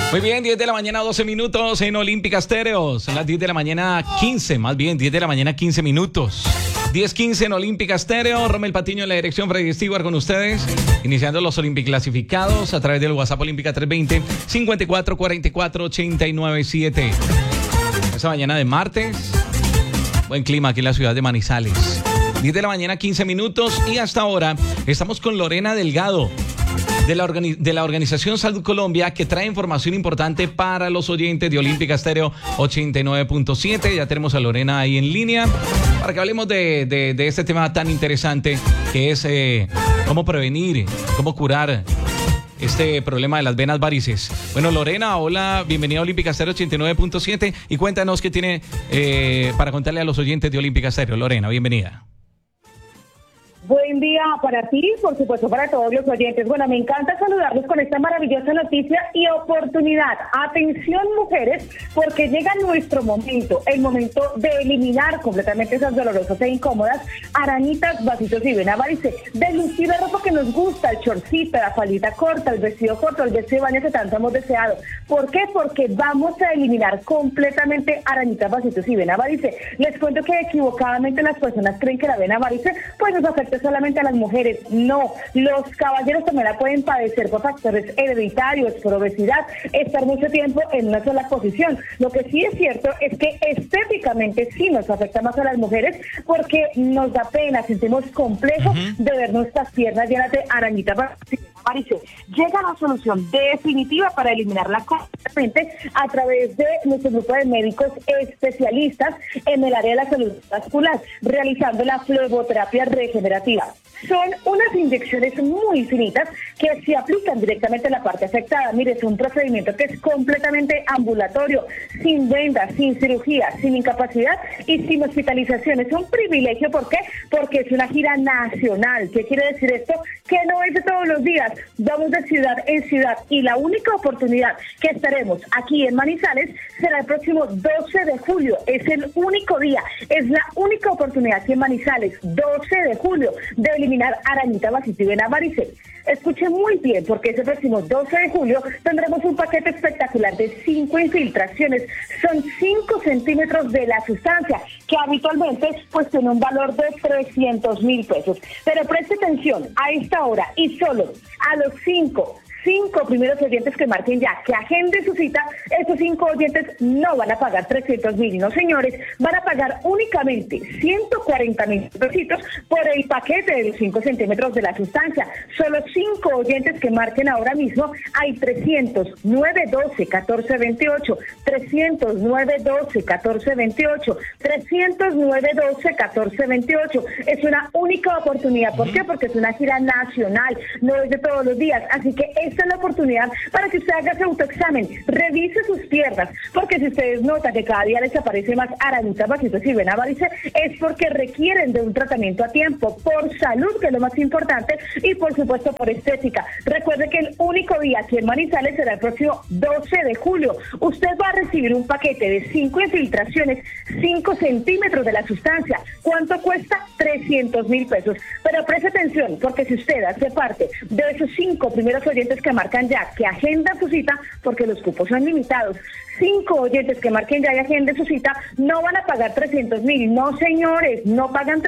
Muy bien, 10 de la mañana, 12 minutos en Olímpica Estéreo. Son las 10 de la mañana, 15, más bien, 10 de la mañana, 15 minutos. 10:15 en Olímpica Estéreo. Romel Patiño en la dirección, Freddy Stewart con ustedes. Iniciando los Olímpicos clasificados a través del WhatsApp Olímpica 320-5444-897. Esta mañana de martes. Buen clima aquí en la ciudad de Manizales. 10 de la mañana, 15 minutos. Y hasta ahora estamos con Lorena Delgado, de la Organización Salud Colombia, que trae información importante para los oyentes de Olímpica Estéreo 89.7. Ya tenemos a Lorena ahí en línea para que hablemos de este tema tan interesante que es cómo prevenir, cómo curar este problema de las venas varices. Bueno, Lorena, hola, bienvenida a Olímpica Estéreo 89.7 y cuéntanos qué tiene para contarle a los oyentes de Olímpica Estéreo. Lorena, bienvenida. Buen día para ti, por supuesto para todos los oyentes. Bueno, me encanta saludarlos con esta maravillosa noticia y oportunidad. Atención, mujeres, porque llega nuestro momento, el momento de eliminar completamente esas dolorosas e incómodas arañitas, vasitos y vena varice. De lucir la ropa que nos gusta, el shortcito, la faldita corta, el vestido corto, el vestido de baño que tanto hemos deseado. ¿Por qué? Porque vamos a eliminar completamente arañitas, vasitos y vena varice. Les cuento que equivocadamente las personas creen que la vena varice pues nos afecta solamente a las mujeres. No, los caballeros también la pueden padecer por factores hereditarios, por obesidad, estar mucho tiempo en una sola posición. Lo que sí es cierto es que estéticamente sí nos afecta más a las mujeres porque nos da pena, sentimos complejo de ver nuestras piernas llenas de arañitas varices. Llega la solución definitiva para eliminarla completamente a través de nuestro grupo de médicos especialistas en el área de la salud vascular, realizando la fleboterapia regenerativa. Son unas inyecciones muy finitas que se aplican directamente en la parte afectada. Mire, es un procedimiento que es completamente ambulatorio, sin vendas, sin cirugía, sin incapacidad y sin hospitalización. Es un privilegio, ¿por qué? Porque es una gira nacional. ¿Qué quiere decir esto? Que no es de todos los días. Vamos de ciudad en ciudad y la única oportunidad que estaremos aquí en Manizales será el próximo 12 de julio. Es el único día, es la única oportunidad aquí en Manizales, 12 de julio, de eliminar arañita, vasito y vena varice. Escuchen muy bien, porque ese próximo 12 de julio tendremos un paquete espectacular de 5 infiltraciones. Son 5 centímetros de la sustancia, que habitualmente pues tiene un valor de 300,000 pesos. Pero preste atención, a esta hora y solo a los 5 primeros oyentes que marquen ya, que agenden su cita, estos 5 oyentes no van a pagar 300,000, no señores, van a pagar únicamente 140,000 pesitos por el paquete de los 5 centímetros de la sustancia. Solo 5 oyentes que marquen ahora mismo, hay 300-912-1428, 300-912-1428, 300-912-1428. Es una única oportunidad. ¿Por qué? Porque es una gira nacional, no es de todos los días, así que esta es la oportunidad para que usted haga su autoexamen, revise sus piernas, porque si ustedes notan que cada día les aparece más arañitas, vasitos y vena varice, es porque requieren de un tratamiento a tiempo, por salud, que es lo más importante, y por supuesto por estética. Recuerde que el único día aquí en Manizales será el próximo 12 de julio. Usted va a recibir un paquete de 5 infiltraciones, 5 centímetros de la sustancia. ¿Cuánto cuesta? 300,000 pesos. Pero preste atención, porque si usted hace parte de esos 5 primeros oyentes que marcan ya, que agendan su cita, porque los cupos son limitados, 5 oyentes que marquen ya y agenden su cita, no van a pagar 300,000. No, señores, no pagan